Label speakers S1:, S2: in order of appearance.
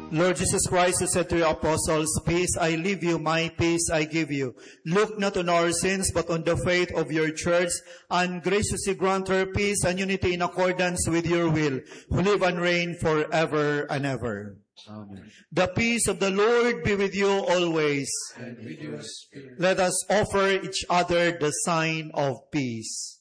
S1: Lord Jesus Christ, who said to your apostles, "Peace I leave you, my peace I give you. Look not on our sins, but on the faith of your church, and graciously grant her peace and unity in accordance with your will, who live and reign forever and ever."
S2: Amen.
S1: The peace of the Lord be with you always.
S2: And with your spirit.
S1: Let us offer each other the sign of peace.